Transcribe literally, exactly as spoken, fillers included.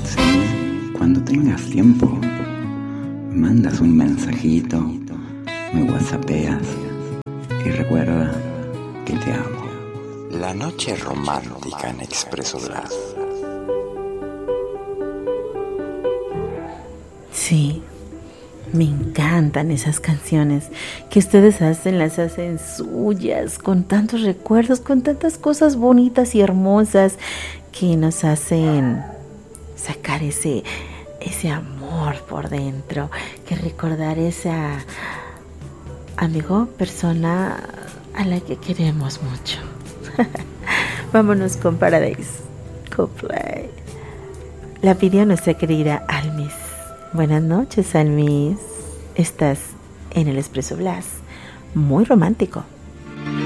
¿sí? Cuando tengas tiempo, mandas un mensajito, me whatsappeas y recuerda que te amo. La noche romántica en Expreso Blas. Sí, me encantan esas canciones que ustedes hacen, las hacen suyas, con tantos recuerdos, con tantas cosas bonitas y hermosas que nos hacen sacar ese, ese amor por dentro, que recordar esa amigo, persona a la que queremos mucho. Vámonos con Paradise Coldplay. La pidió nuestra querida Almis. Buenas noches, Almis. Estás en el Expreso Blas, muy romántico.